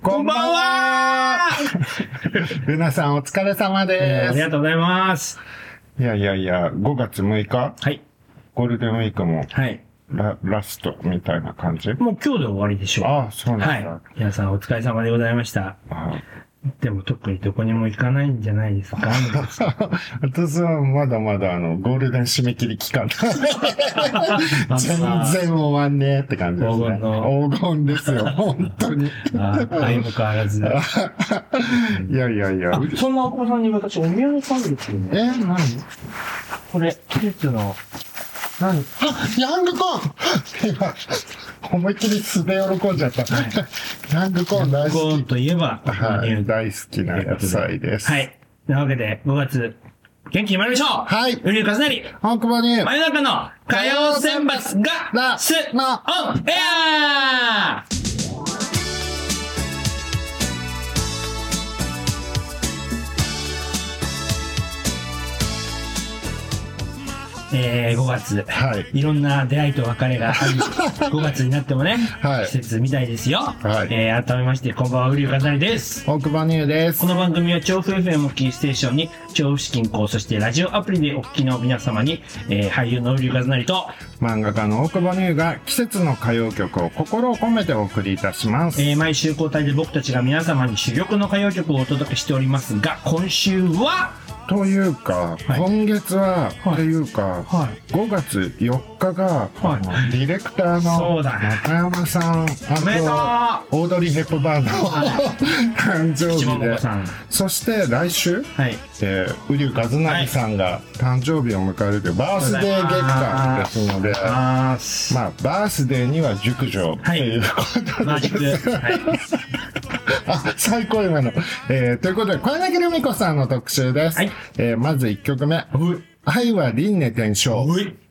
こんばんはルナさんお疲れ様です。 ありがとうございます。 いや、5月6日はい。 ゴールデンウィークもはい。 ラストみたいな感じ。 もう今日で終わりでしょう。 ああ、そうなんだ。 はい。皆さんお疲れ様でございました。でも特にどこにも行かないんじゃないですか私はまだまだゴールデン締め切り期間全然終わんねえって感じですね。黄金ですよ、本当に。 相も変わらず。 いや。 そんなお子さんに私お土産買うんですよね。 何これ、季節の、 何ヤングコーン今、思いっきり素で喜んじゃった。ヤングコーン大好き。 ヤングコーンといえば、 はい、大好きな野菜です。 はい。というわけで、5月、元気に参りましょう。 はい。 ウリュウカズナリ。 大久保に。 真夜中の歌謡選抜が、スのオンエア5月、 はい。 いろんな出会いと別れがあり、5月になってもね、 はい。 季節みたいですよ。 はい。 改めまして、こんばんは、ウリュウカズナリです。 大久保ニューです。 この番組は調布 FM をキーステーションに、調布市近郊、そしてラジオアプリでお聞きの皆様に、俳優のウリュウカズナリと、 漫画家の大久保ニューが季節の歌謡曲を心を込めてお送りいたします。 毎週交代で僕たちが皆様に珠玉の歌謡曲をお届けしておりますが、今週は、 というか、 はい、 今月は、 はい、 というか、はい、5月4日が、 はい、 ディレクターの中山さん、オードリー・ヘップバーンの、誕生日で、そして来週、 はい、 ウリュウカズナリさんが誕生日を迎えるというバースデー月間ですので、まあ、バースデーには熟女ということです。最高今の。ということで、小柳ルミ子さんの特集です。はい、まず1曲目。愛は輪廻転生。